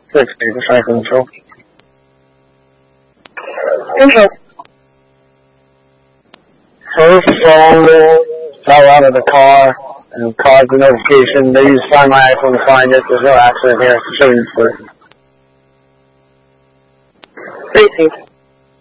6 Vegas Rifle Control. Control. First phone fell out of the car and caused the notification. They used Find My iPhone to find it. There's no accident here. It's showing for it. 3-2.